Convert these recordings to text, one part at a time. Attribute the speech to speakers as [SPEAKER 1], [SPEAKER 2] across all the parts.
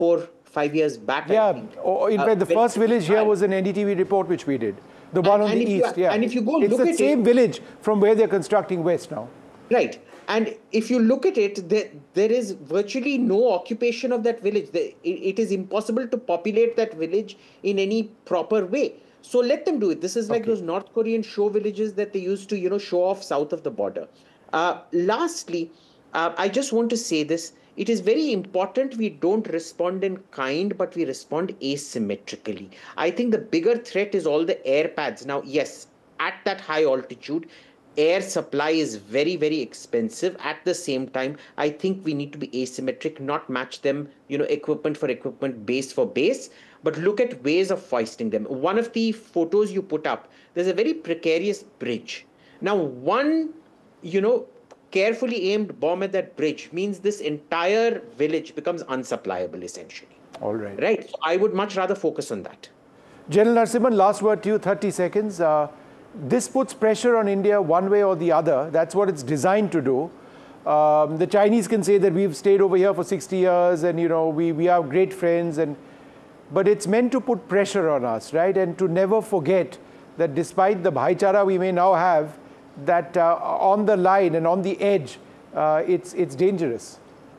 [SPEAKER 1] 4-5 years back.
[SPEAKER 2] Yeah,
[SPEAKER 1] I think.
[SPEAKER 2] in fact, the first village here was an NDTV report which we did. The one on the east, yeah.
[SPEAKER 1] And if you go
[SPEAKER 2] it's
[SPEAKER 1] look
[SPEAKER 2] the
[SPEAKER 1] at
[SPEAKER 2] same village from where they're constructing west now.
[SPEAKER 1] Right. And if you look at it, there is virtually no occupation of that village. It is impossible to populate that village in any proper way. So let them do it. This is like those North Korean show villages that they used to, show off south of the border. Lastly, I just want to say this. It is very important we don't respond in kind, but we respond asymmetrically. I think the bigger threat is all the air pads. Now, yes, at that high altitude, air supply is very, very expensive. At the same time, I think we need to be asymmetric, not match them, equipment for equipment, base for base, but look at ways of foisting them. One of the photos you put up, there's a very precarious bridge. Now, one, carefully aimed bomb at that bridge means this entire village becomes unsupplyable, essentially.
[SPEAKER 2] All right.
[SPEAKER 1] Right? So I would much rather focus on that.
[SPEAKER 2] General Narasimhan, last word to you, 30 seconds. This puts pressure on India one way or the other. That's what it's designed to do. The Chinese can say that we've stayed over here for 60 years and, we are great friends. But it's meant to put pressure on us, right? And to never forget that despite the bhaichara we may now have, that on the line and on the edge, it's dangerous.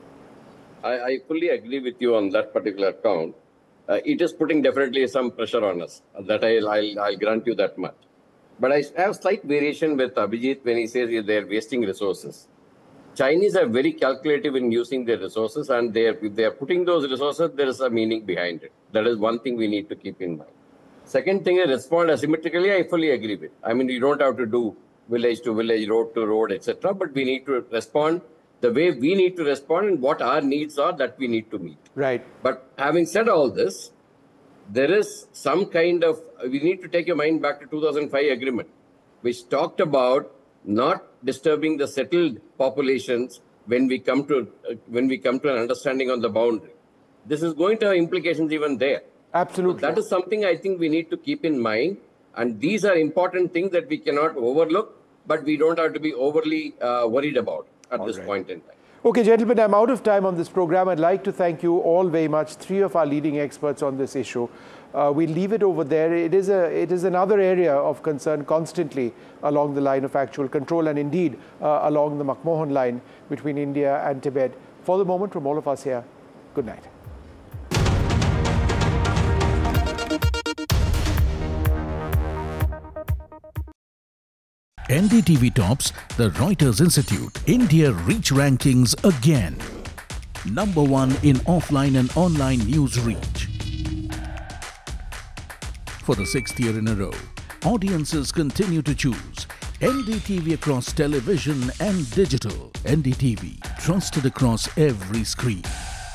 [SPEAKER 3] I fully agree with you on that particular count. It is putting definitely some pressure on us. That I'll grant you that much. But I have slight variation with Abhijit when he says they're wasting resources. Chinese are very calculative in using their resources, and if they are putting those resources, there is a meaning behind it. That is one thing we need to keep in mind. Second thing is respond asymmetrically. I fully agree with. I mean, you don't have to do village to village, road to road, etc. But we need to respond the way we need to respond and what our needs are that we need to meet.
[SPEAKER 2] Right.
[SPEAKER 3] But having said all this, there is some kind of, we need to take your mind back to 2005 agreement, which talked about not disturbing the settled populations when we come to an understanding on the boundary. This is going to have implications even there.
[SPEAKER 2] Absolutely.
[SPEAKER 3] So that is something I think we need to keep in mind. And these are important things that we cannot overlook, but we don't have to be overly worried about at this point in time.
[SPEAKER 2] Okay, gentlemen, I'm out of time on this program. I'd like to thank you all very much, three of our leading experts on this issue. We'll leave it over there. It is another area of concern constantly along the line of actual control and indeed along the McMahon line between India and Tibet. For the moment, from all of us here, good night.
[SPEAKER 4] NDTV tops the Reuters Institute India Reach Rankings again. #1 in offline and online news reach. For the 6th year in a row, audiences continue to choose NDTV across television and digital. NDTV, trusted across every screen.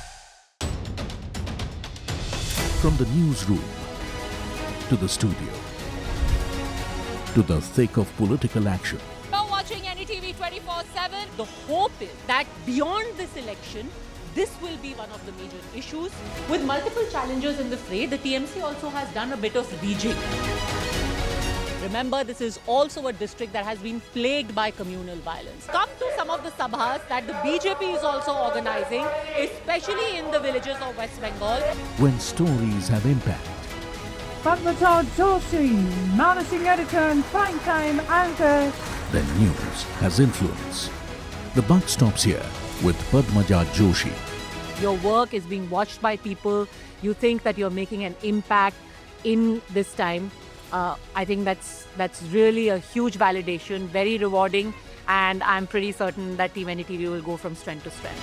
[SPEAKER 4] From the newsroom to the studio, to the thick of political action.
[SPEAKER 5] You're watching NDTV 24/7. The hope is that beyond this election, this will be one of the major issues. With multiple challengers in the fray, the TMC also has done a bit of rejigging. Remember, this is also a district that has been plagued by communal violence. Come to some of the sabhas that the BJP is also organizing, especially in the villages of West Bengal.
[SPEAKER 4] When stories have impact.
[SPEAKER 6] Padmaja Joshi, managing editor and prime time anchor.
[SPEAKER 4] Then news has influence. The buck stops here with Padmaja Joshi.
[SPEAKER 5] Your work is being watched by people. You think that you're making an impact in this time. I think that's really a huge validation, very rewarding, and I'm pretty certain that Team NDTV will go from strength to strength.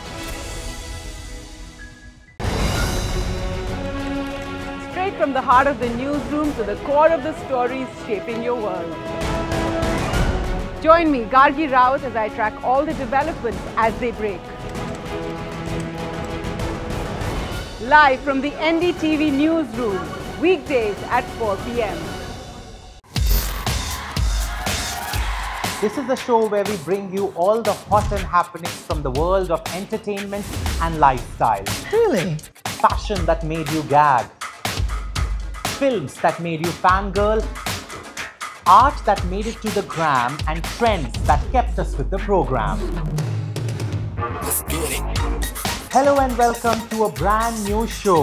[SPEAKER 6] Straight from the heart of the newsroom to the core of the stories shaping your world. Join me, Gargi Raut, as I track all the developments as they break. Live from the NDTV newsroom, weekdays at 4 p.m.
[SPEAKER 7] This is the show where we bring you all the hot and happenings from the world of entertainment and lifestyle.
[SPEAKER 6] Really?
[SPEAKER 7] Fashion that made you gag. Films that made you fangirl. Art that made it to the gram, and trends that kept us with the program.
[SPEAKER 8] Let's get it.
[SPEAKER 7] Hello and welcome to a brand new show.